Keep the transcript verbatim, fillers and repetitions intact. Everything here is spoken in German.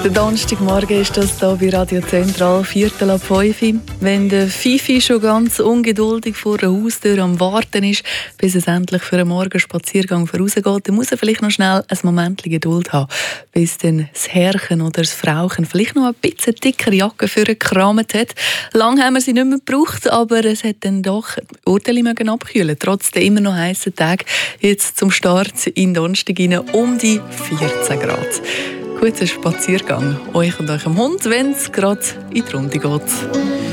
Der Donnerstagmorgen ist das hier bei Radio Zentral, Viertel ab fünf. Wenn der Fifi schon ganz ungeduldig vor der Haustür am Warten ist, bis es endlich für einen Morgenspaziergang vorausgeht, dann muss er vielleicht noch schnell ein Moment Geduld haben, bis dann das Herrchen oder das Frauchen vielleicht noch ein bisschen dickere Jacke für ihn gekramt hat. Lang haben wir sie nicht mehr gebraucht, aber es hat dann doch Urteile mögen abkühlen, trotz der immer noch heißen Tage. Jetzt zum Start in Donnerstag rein um die vierzehn Grad. Guten Spaziergang euch und eurem Hund, wenn es gerade in die Runde geht.